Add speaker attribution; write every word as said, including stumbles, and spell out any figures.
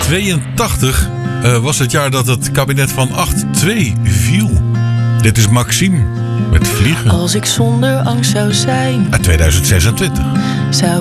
Speaker 1: tweeëntachtig uh, was het jaar dat het kabinet van acht twee viel. Dit is Maxime met Vliegen.
Speaker 2: Als ik zonder angst zou zijn,
Speaker 1: Uit tweeduizend zesentwintig.
Speaker 2: zou